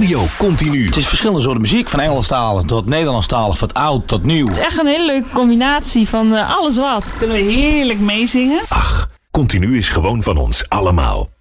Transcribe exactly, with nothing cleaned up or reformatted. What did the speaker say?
Radio Continu. Het is verschillende soorten muziek, van Engelstalig tot Nederlandstalig, van oud tot nieuw. Het is echt een hele leuke combinatie van uh, alles wat. Kunnen we heerlijk meezingen. Ach, Continu is gewoon van ons allemaal.